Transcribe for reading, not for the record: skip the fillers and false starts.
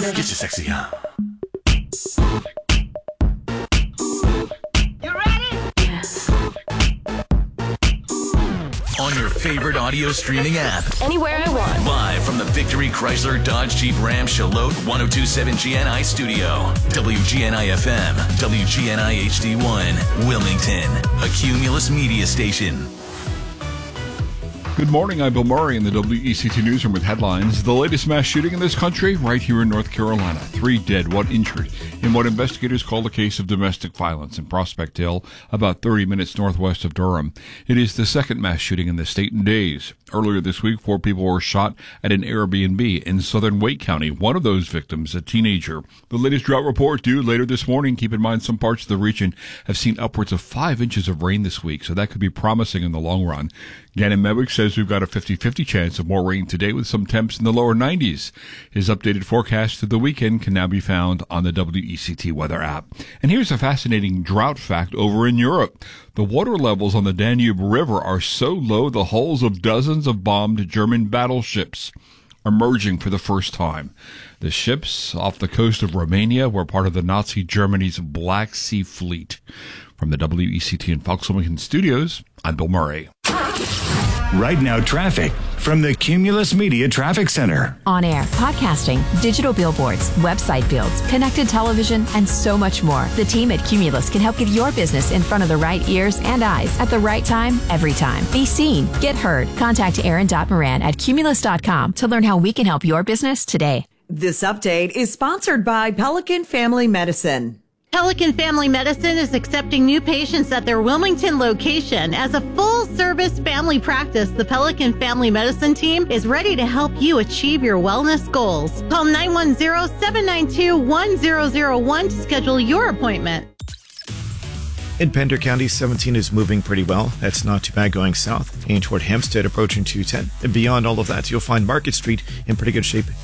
Get your sexy on. You ready? Yes. On your favorite audio streaming app. Anywhere I want. Live from the Victory Chrysler Dodge Jeep Ram Charlotte 1027 GNI studio. WGNI FM, WGNI HD1, Wilmington, a Cumulus media station. Good morning, I'm Bill Murray in the WECT Newsroom with headlines. The latest mass shooting in this country, right here in North Carolina. 3 dead, 1 injured in what investigators call a case of domestic violence in Prospect Hill, about 30 minutes northwest of Durham. It is the second mass shooting in the state in days. Earlier this week, 4 people were shot at an Airbnb in southern Wake County. One of those victims, a teenager. The latest drought report due later this morning. Keep in mind some parts of the region have seen upwards of 5 inches of rain this week, so that could be promising in the long run. Gannon Medwick says we've got a 50-50 chance of more rain today with some temps in the lower 90s. His updated forecast through the weekend can now be found on the WECT weather app. And here's a fascinating drought fact over in Europe. The water levels on the Danube River are so low the hulls of dozens of bombed German battleships are emerging for the first time. The ships off the coast of Romania were part of the Nazi Germany's Black Sea Fleet. From the WECT and Fox Wilmington studios, I'm Bill Murray. Right now, traffic from the Cumulus Media Traffic Center. On air, podcasting, digital billboards, website builds, connected television, and so much more. The team at Cumulus can help get your business in front of the right ears and eyes at the right time, every time. Be seen, get heard. Contact Aaron.Moran at Cumulus.com to learn how we can help your business today. This update is sponsored by Pelican Family Medicine. Pelican Family Medicine is accepting new patients at their Wilmington location. As a full-service family practice, the Pelican Family Medicine team is ready to help you achieve your wellness goals. Call 910-792-1001 to schedule your appointment. In Pender County, 17 is moving pretty well. That's not too bad going south. And toward Hempstead, approaching 210. And beyond all of that, you'll find Market Street in pretty good shape